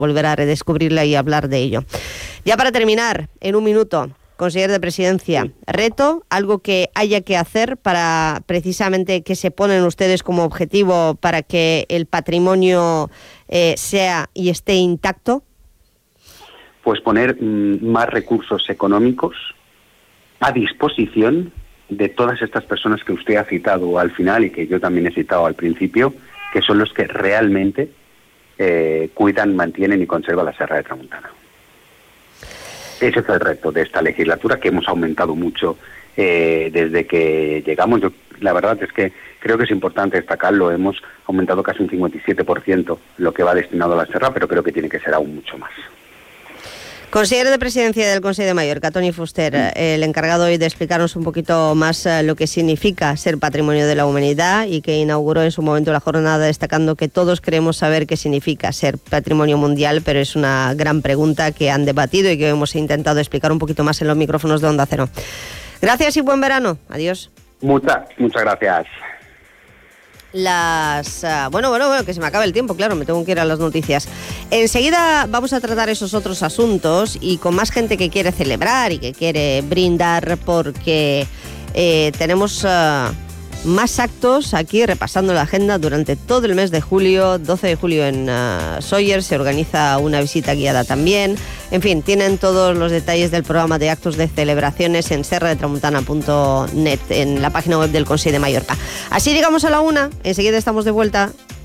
volver a redescubrirla y hablar de ello. Ya para terminar, en un minuto, consejero de Presidencia, reto, algo que haya que hacer para precisamente que se ponen ustedes como objetivo para que el patrimonio sea y esté intacto. Pues poner más recursos económicos a disposición de todas estas personas que usted ha citado al final y que yo también he citado al principio, que son los que realmente cuidan, mantienen y conservan la Serra de Tramuntana. Ese es el reto de esta legislatura, que hemos aumentado mucho desde que llegamos. Yo, la verdad es que creo que es importante destacarlo. Hemos aumentado casi un 57% lo que va destinado a la Serra, pero creo que tiene que ser aún mucho más. Consejero de Presidencia del Consell de Mallorca, Toni Fuster, el encargado hoy de explicarnos un poquito más lo que significa ser patrimonio de la humanidad y que inauguró en su momento la jornada destacando que todos queremos saber qué significa ser patrimonio mundial, pero es una gran pregunta que han debatido y que hemos intentado explicar un poquito más en los micrófonos de Onda Cero. Gracias y buen verano. Adiós. Muchas gracias. Bueno, que se me acaba el tiempo, claro, me tengo que ir a las noticias. Enseguida vamos a tratar esos otros asuntos y con más gente que quiere celebrar y que quiere brindar porque tenemos más actos aquí repasando la agenda durante todo el mes de julio. 12 de julio en Sóller se organiza una visita guiada también. En fin, tienen todos los detalles del programa de actos de celebraciones en serradetramuntana.net, en la página web del Consell de Mallorca. Así llegamos a la 1, enseguida estamos de vuelta.